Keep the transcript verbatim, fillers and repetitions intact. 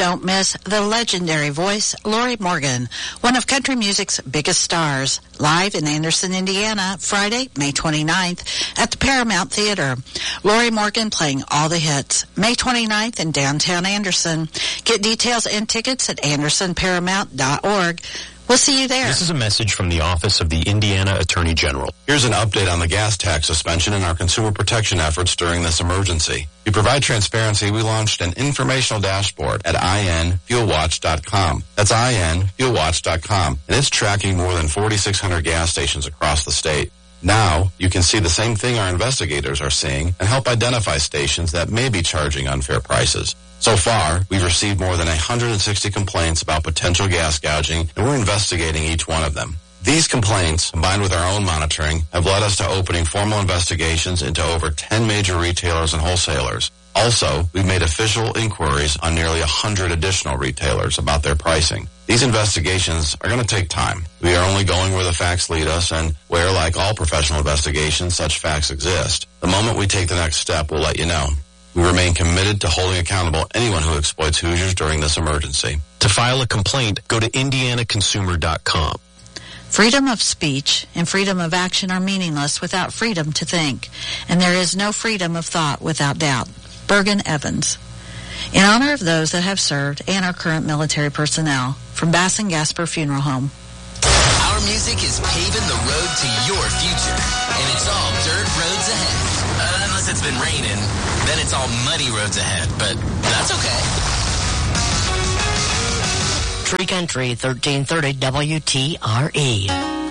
Don't miss the legendary voice, Lori Morgan, one of country music's biggest stars, live in Anderson, Indiana, Friday, May twenty-ninth at the Paramount Theater. Lori Morgan playing all the hits, May twenty-ninth in downtown Anderson. Get details and tickets at anderson paramount dot org. We'll see you there. This is a message from the Office of the Indiana Attorney General. Here's an update on the gas tax suspension and our consumer protection efforts during this emergency. To provide transparency, we launched an informational dashboard at I N fuel watch dot com. That's I N fuel watch dot com, and it's tracking more than forty-six hundred gas stations across the state. Now, you can see the same thing our investigators are seeing and help identify stations that may be charging unfair prices. So far, we've received more than one hundred sixty complaints about potential gas gouging, and we're investigating each one of them. These complaints, combined with our own monitoring, have led us to opening formal investigations into over ten major retailers and wholesalers. Also, we've made official inquiries on nearly one hundred additional retailers about their pricing. These investigations are going to take time. We are only going where the facts lead us and where, like all professional investigations, such facts exist. The moment we take the next step, we'll let you know. We remain committed to holding accountable anyone who exploits Hoosiers during this emergency. To file a complaint, go to indiana consumer dot com. Freedom of speech and freedom of action are meaningless without freedom to think, and there is no freedom of thought without doubt. Bergen Evans. In honor of those that have served and our current military personnel, from Bass and Gasper Funeral Home. Our music is paving the road to your future, and it's all dirt roads ahead. Uh, unless it's been raining, then it's all muddy roads ahead, but that's okay. Tree Country, thirteen thirty W T R E.